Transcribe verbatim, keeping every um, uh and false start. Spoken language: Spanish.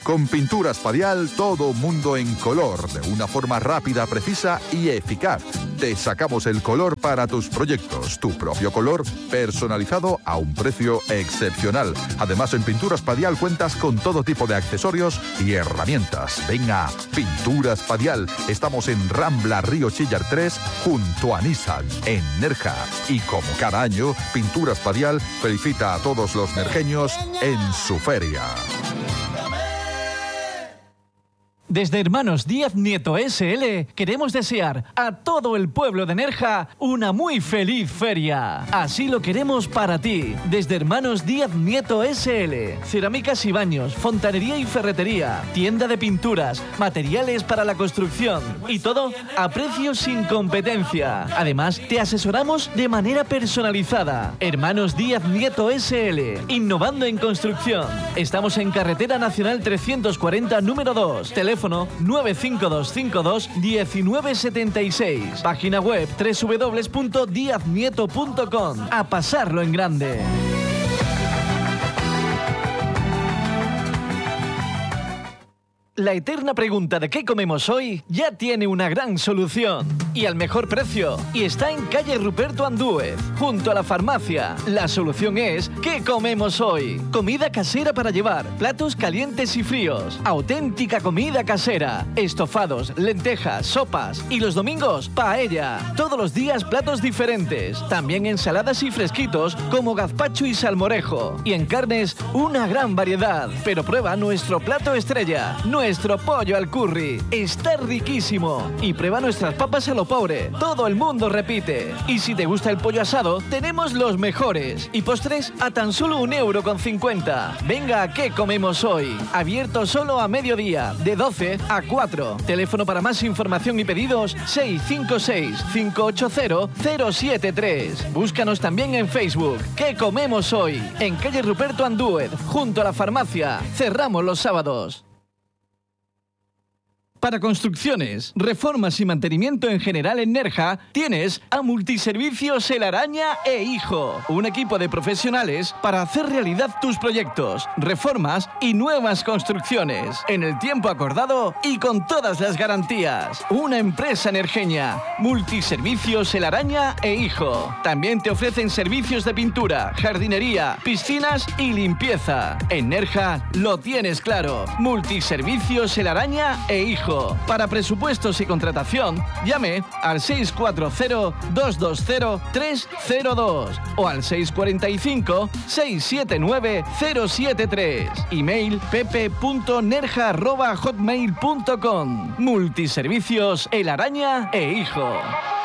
Con Pintura Espadial, todo mundo en color, de una forma rápida, precisa y eficaz. Te sacamos el color para tus proyectos, tu propio color personalizado a un precio excepcional. Además, en Pintura Espadial cuentas con todo tipo de accesorios y herramientas. Venga, Pintura Espadial. Estamos en Rambla Río Chillar tres, junto a Nissan, en Nerja. Y como cada año, Pintura Espadial felicita a todos los nerjeños en su feria. Desde Hermanos Díaz Nieto S L queremos desear a todo el pueblo de Nerja una muy feliz feria. Así lo queremos para ti. Desde Hermanos Díaz Nieto S L, cerámicas y baños, fontanería y ferretería, tienda de pinturas, materiales para la construcción y todo a precios sin competencia. Además, te asesoramos de manera personalizada. Hermanos Díaz Nieto S L, innovando en construcción. Estamos en Carretera Nacional trescientos cuarenta, número dos. Teléfono nueve cinco dos cinco dos uno nueve siete seis. Página web doble u doble u doble u punto diaz nieto punto com. A pasarlo en grande. La eterna pregunta de qué comemos hoy ya tiene una gran solución y al mejor precio, y está en calle Ruperto Andúez, junto a la farmacia. La solución es ¿qué comemos hoy? Comida casera para llevar, platos calientes y fríos, auténtica comida casera, estofados, lentejas, sopas y los domingos paella. Todos los días platos diferentes, también ensaladas y fresquitos como gazpacho y salmorejo, y en carnes una gran variedad. Pero prueba nuestro plato estrella, nuestro pollo al curry. Está riquísimo. Y prueba nuestras papas a lo pobre. Todo el mundo repite. Y si te gusta el pollo asado, tenemos los mejores. Y postres a tan solo un euro con cincuenta. Venga, ¿qué comemos hoy? Abierto solo a mediodía, de doce a cuatro. Teléfono para más información y pedidos seis cinco seis, cinco ocho cero, cero siete tres. Búscanos también en Facebook. ¿Qué comemos hoy? En calle Ruperto Andúez, junto a la farmacia. Cerramos los sábados. Para construcciones, reformas y mantenimiento en general en Nerja, tienes a Multiservicios El Araña e Hijo, un equipo de profesionales para hacer realidad tus proyectos, reformas y nuevas construcciones, en el tiempo acordado y con todas las garantías. Una empresa nerjeña, Multiservicios El Araña e Hijo. También te ofrecen servicios de pintura, jardinería, piscinas y limpieza. En Nerja lo tienes claro, Multiservicios El Araña e Hijo. Para presupuestos y contratación, llame al seis cuatro cero, dos dos cero, tres cero dos o al seis cuatro cinco, seis siete nueve, cero siete tres. Email pepe punto nerja arroba hotmail punto com. Multiservicios El Araña e Hijo.